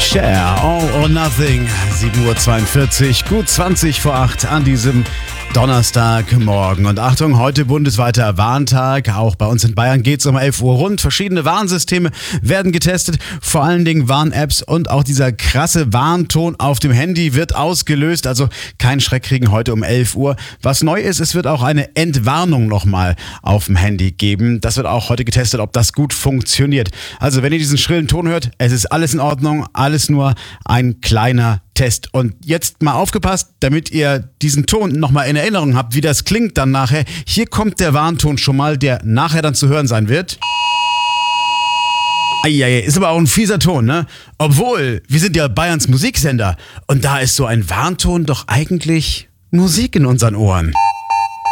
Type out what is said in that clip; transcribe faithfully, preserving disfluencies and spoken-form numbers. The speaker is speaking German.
Share, All or Nothing, sieben Uhr zweiundvierzig, gut zwanzig vor acht an diesem Donnerstagmorgen. Und Achtung, heute bundesweiter Warntag. Auch bei uns in Bayern geht es um elf Uhr rund. Verschiedene Warnsysteme werden getestet, vor allen Dingen Warn-Apps, und auch dieser krasse Warnton auf dem Handy wird ausgelöst. Also kein Schreck kriegen heute um elf Uhr. Was neu ist, es wird auch eine Entwarnung nochmal auf dem Handy geben. Das wird auch heute getestet, ob das gut funktioniert. Also wenn ihr diesen schrillen Ton hört, es ist alles in Ordnung, alles nur ein kleiner Test. Und jetzt mal aufgepasst, damit ihr diesen Ton nochmal in Erinnerung habt, wie das klingt dann nachher. Hier kommt der Warnton schon mal, der nachher dann zu hören sein wird. Eieiei, ist aber auch ein fieser Ton, ne? Obwohl, wir sind ja Bayerns Musiksender und da ist so ein Warnton doch eigentlich Musik in unseren Ohren.